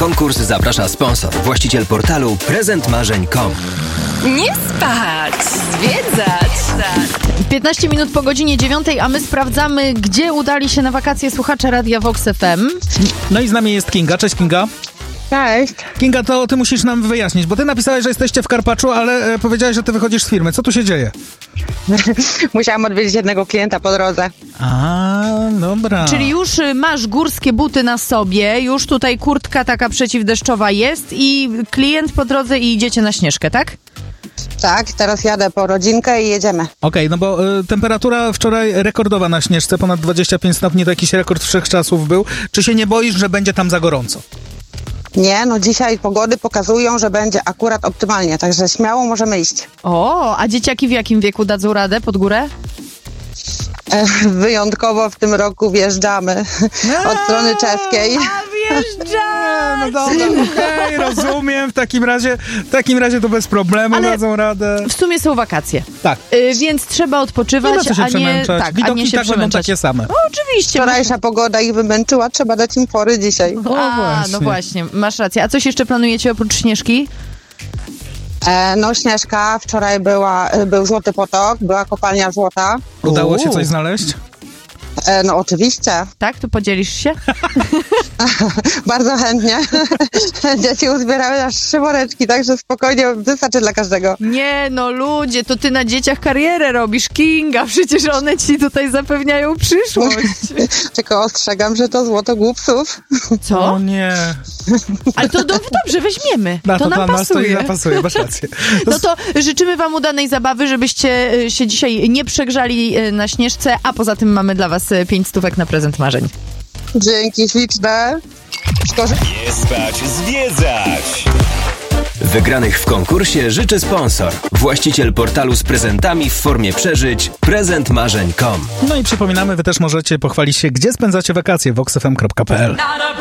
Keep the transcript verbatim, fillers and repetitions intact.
konkurs zaprasza sponsor, właściciel portalu prezent marzeń kropka com. Nie spać, zwiedzać. piętnaście minut po godzinie dziewiątej, a my sprawdzamy, gdzie udali się na wakacje słuchacze Radia Vox F M. No i z nami jest Kinga. Cześć, Kinga. Cześć. Kinga, to ty musisz nam wyjaśnić, bo ty napisałeś, że jesteście w Karpaczu, ale e, powiedziałeś, że ty wychodzisz z firmy. Co tu się dzieje? Musiałam odwiedzić jednego klienta po drodze. A, dobra. Czyli już y, masz górskie buty na sobie, już tutaj kurtka taka przeciwdeszczowa jest i klient po drodze i idziecie na Śnieżkę, tak? Tak, teraz jadę po rodzinkę i jedziemy. Okej, okay, no bo y, temperatura wczoraj rekordowa na Śnieżce, ponad dwadzieścia pięć stopni, to jakiś rekord wszechczasów był. Czy się nie boisz, że będzie tam za gorąco? Nie, no dzisiaj pogody pokazują, że będzie akurat optymalnie, także śmiało możemy iść. O, a dzieciaki w jakim wieku dadzą radę pod górę? E, wyjątkowo w tym roku wjeżdżamy od strony czeskiej. A wjeżdżać! No dobra, okej, okay, rozumiem. W takim razie, w takim razie to bez problemu Ale dadzą radę. W sumie są wakacje. Tak. Y, więc trzeba odpoczywać, Nie ma co się a nie, przemęczać. tak, Widoki a nie się tak będą przemęczać. takie same. O, oczywiście. Wczorajsza pogoda ich wymęczyła, trzeba dać im fory dzisiaj. O, A, właśnie. no właśnie, masz rację. A coś jeszcze planujecie oprócz Śnieżki? E, no Śnieżka, wczoraj była, był Złoty Potok, była kopalnia złota. Udało się Uuu. coś znaleźć? E, no oczywiście, Tak? To podzielisz się? bardzo chętnie. Dzieci uzbierały aż trzy woreczki, także spokojnie wystarczy dla każdego. Nie, no ludzie, to ty na dzieciach karierę robisz, Kinga, przecież one ci tutaj zapewniają przyszłość. Tylko ostrzegam, że to złoto głupców. Co? O nie. Ale to do, dobrze, weźmiemy. Na to to nam dla nas to pasuje. nie pasuje, masz rację. No to życzymy wam udanej zabawy, żebyście y, się dzisiaj nie przegrzali y, na Śnieżce, a poza tym mamy dla was y, pięć stówek na prezent marzeń. Dzięki śliczne. Szkoda, Nie spać, zwiedzać! Wygranych w konkursie życzy sponsor, właściciel portalu z prezentami w formie przeżyć prezent marzeń kropka com. No i przypominamy, wy też możecie pochwalić się, gdzie spędzacie wakacje. vox f m kropka p l.